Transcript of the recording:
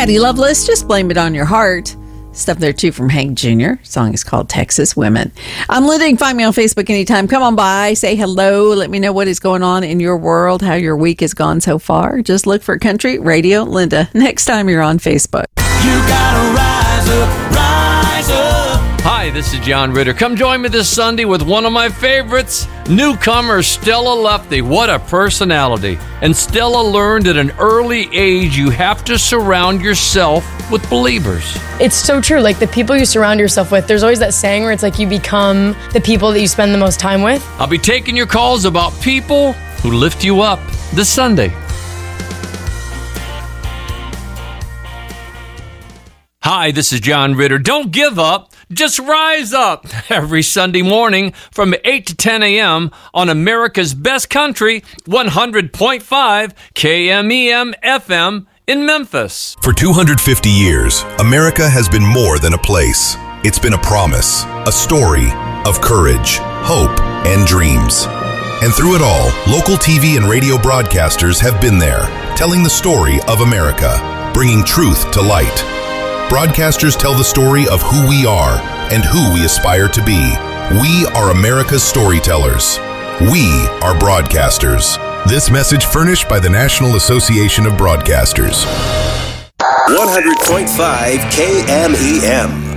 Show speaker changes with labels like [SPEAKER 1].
[SPEAKER 1] Patty Loveless, Just Blame It on Your Heart. Stuff there too from Hank Jr. Song is called Texas Women. I'm Linda. You can find me on Facebook anytime. Come on by, say hello. Let me know what is going on in your world, how your week has gone so far. Just look for Country Radio Linda next time you're on Facebook.
[SPEAKER 2] You gotta rise up, rise up.
[SPEAKER 3] Hi, this is John Ritter. Come join me this Sunday with one of my favorites, newcomer Stella Lefty. What a personality. And Stella learned at an early age you have to surround yourself with believers.
[SPEAKER 4] It's so true. Like the people you surround yourself with, there's always that saying where it's like you become the people that you spend the most time with.
[SPEAKER 3] I'll be taking your calls about people who lift you up this Sunday. Hi, this is John Ritter. Don't give up. Just rise up every Sunday morning from 8 to 10 a.m. on America's Best Country, 100.5 KMEM FM in Memphis.
[SPEAKER 5] For 250 years, America has been more than a place. It's been a promise, a story of courage, hope, and dreams. And through it all, local TV and radio broadcasters have been there, telling the story of America, bringing truth to light. Broadcasters tell the story of who we are and who we aspire to be. We are America's storytellers. We are broadcasters. This message furnished by the National Association of Broadcasters.
[SPEAKER 6] 100.5 KMEM.